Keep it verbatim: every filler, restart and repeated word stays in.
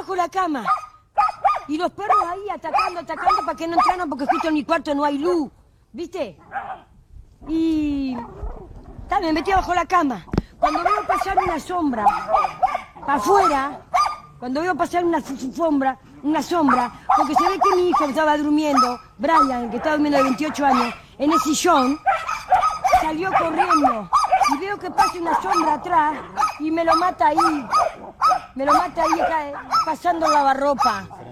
abajo de la cama. Y los perros ahí atacando, atacando para que no entraran porque justo en mi cuarto no hay luz. ¿Viste? Y... Ta, me metí abajo de la cama. Cuando veo pasar una sombra para afuera, cuando veo pasar una sombra, una sombra, porque se ve que mi hijo estaba durmiendo, Brian, que estaba durmiendo de veintiocho años, en el sillón, salió corriendo. Y veo que pasa una sombra atrás y me lo mata ahí. Me lo mata ahí, acá, pasando el lavarropa.